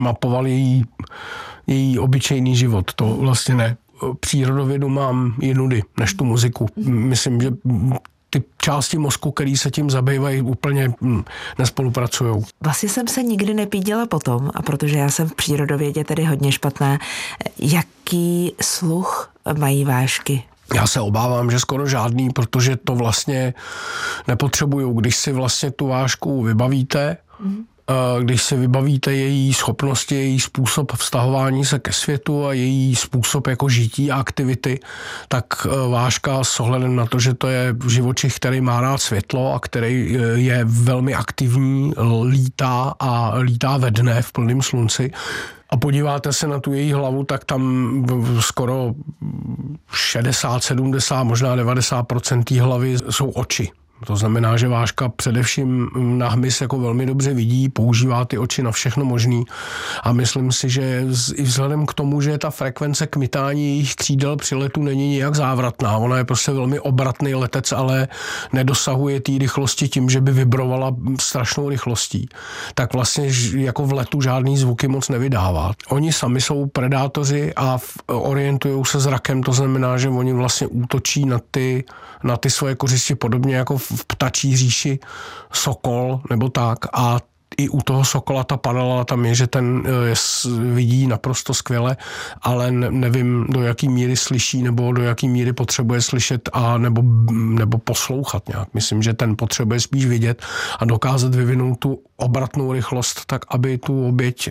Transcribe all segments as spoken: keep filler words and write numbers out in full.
mapoval její, její obyčejný život. To vlastně ne. Přírodovědu mám jinudy než tu muziku. Myslím, že ty části mozku, který se tím zabývají, úplně nespolupracujou. Vlastně jsem se nikdy nepíděla potom, a protože já jsem v přírodovědě tedy hodně špatná, jaký sluch mají vážky? Já se obávám, že skoro žádný, protože to vlastně nepotřebují. Když si vlastně tu vážku vybavíte, mm. když si vybavíte její schopnosti, její způsob vztahování se ke světu a její způsob jako žití a aktivity, tak vážka s ohledem na to, že to je živočich, který má rád světlo a který je velmi aktivní, lítá a lítá ve dne v plném slunci, a podíváte se na tu její hlavu, tak tam skoro šedesát, sedmdesát, možná devadesát procent té hlavy jsou oči. To znamená, že vážka především na hmyz jako velmi dobře vidí, používá ty oči na všechno možný a myslím si, že i vzhledem k tomu, že ta frekvence kmitání jejich křídel při letu není nijak závratná. Ona je prostě velmi obratný letec, ale nedosahuje té rychlosti tím, že by vibrovala strašnou rychlostí. Tak vlastně jako v letu žádný zvuky moc nevydává. Oni sami jsou predátoři a orientují se zrakem, to znamená, že oni vlastně útočí na ty, na ty svoje kořisti podobně jako v v ptačí říši sokol nebo tak, a i u toho sokola ta paralela tam je, že ten je, vidí naprosto skvěle, ale ne, nevím, do jaký míry slyší nebo do jaký míry potřebuje slyšet a nebo, nebo poslouchat nějak. Myslím, že ten potřebuje spíš vidět a dokázat vyvinout tu obratnou rychlost tak, aby tu oběť,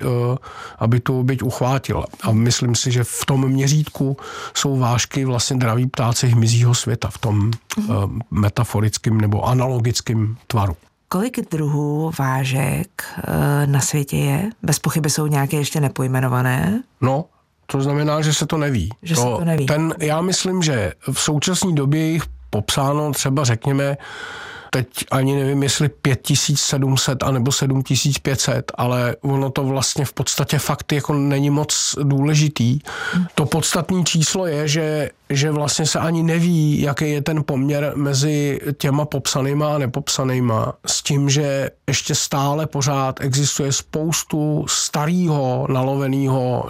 aby tu oběť uchvátila. A myslím si, že v tom měřítku jsou vážky vlastně draví ptáci hmyzího světa v tom mm. metaforickém nebo analogickém tvaru. Kolik druhů vážek na světě je? Bez pochyby jsou nějaké ještě nepojmenované. No, to znamená, že se to neví. Že to, se to neví. Ten, já myslím, že v současné době jich popsáno třeba řekněme, teď ani nevím, jestli pět tisíc sedm set anebo sedm tisíc pět set, ale ono to vlastně v podstatě fakt jako není moc důležitý. To podstatné číslo je, že, že vlastně se ani neví, jaký je ten poměr mezi těma popsanýma a nepopsanýma, s tím, že ještě stále pořád existuje spoustu starého naloveného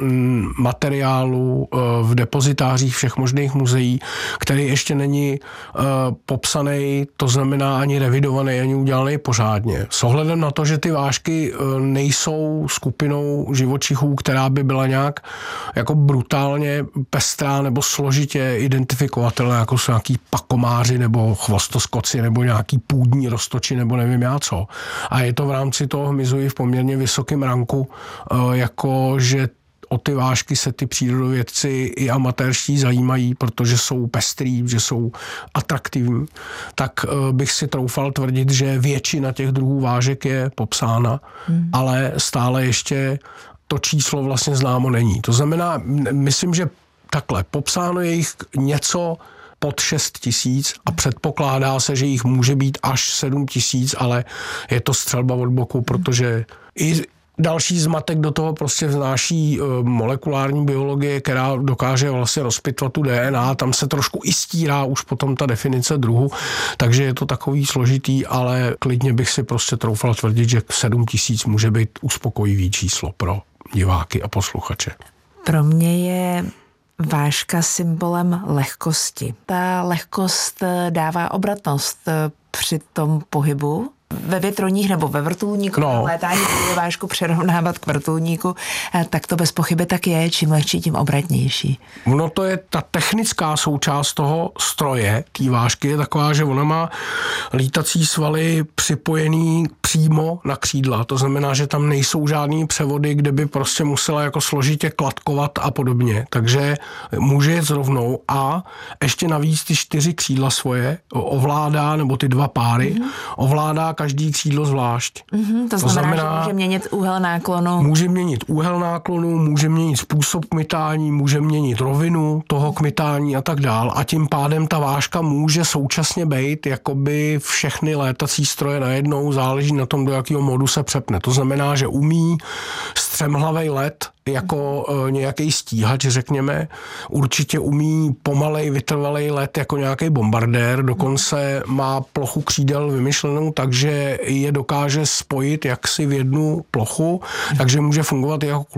materiálu v depozitářích všech možných muzeí, který ještě není uh, popsaný, to znamená ani revidovaný, ani udělaný pořádně. S ohledem na to, že ty vážky nejsou skupinou živočichů, která by byla nějak jako brutálně pestrá nebo složitě identifikovatelná, jako jsou nějaký pakomáři nebo chvostoskoci nebo nějaký půdní roztoči nebo nevím já co. A je to v rámci toho hmyzu i v poměrně vysokém ranku, jako že o ty vážky se ty přírodovědci i amatérští zajímají, protože jsou pestrý, že jsou atraktivní, tak bych si troufal tvrdit, že většina těch druhů vážek je popsána, hmm. ale stále ještě to číslo vlastně známo není. To znamená, myslím, že takhle, popsáno je jich něco pod šest tisíc a předpokládá se, že jich může být až sedm tisíc, ale je to střelba od boku, protože i další zmatek do toho prostě vnáší molekulární biologie, která dokáže vlastně rozpitvat tu D N A, tam se trošku i stírá už potom ta definice druhu, takže je to takový složitý, ale klidně bych si prostě troufal tvrdit, že sedm tisíc může být uspokojivý číslo pro diváky a posluchače. Pro mě je vážka symbolem lehkosti. Ta lehkost dává obratnost při tom pohybu. Ve větroních nebo ve vrtulníku, no. Létání vážku přerovnávat k vrtulníku, tak to bez pochyby tak je, čím lehčí, tím obratnější. No to je ta technická součást toho stroje, té vážky je taková, že ona má lítací svaly připojený přímo na křídla, to znamená, že tam nejsou žádný převody, kde by prostě musela jako složitě klatkovat a podobně, takže může jet rovnou a ještě navíc ty čtyři křídla svoje ovládá, nebo ty dva páry, mm-hmm. ovládá každý křídlo zvlášť. Mm-hmm, to, to znamená, znamená, že může měnit úhel náklonu. Může měnit úhel náklonu, může měnit způsob kmitání, může měnit rovinu toho kmitání a tak dál. A tím pádem ta vážka může současně být jakoby všechny létací stroje najednou, záleží na tom, do jakého modu se přepne. To znamená, že umí střemhlavej let jako e, nějaký stíhač, řekněme. Určitě umí pomalej, vytrvalej let jako nějaký bombardér, dokonce má plochu křídel vymyšlenou, takže je dokáže spojit jaksi v jednu plochu, takže může fungovat jako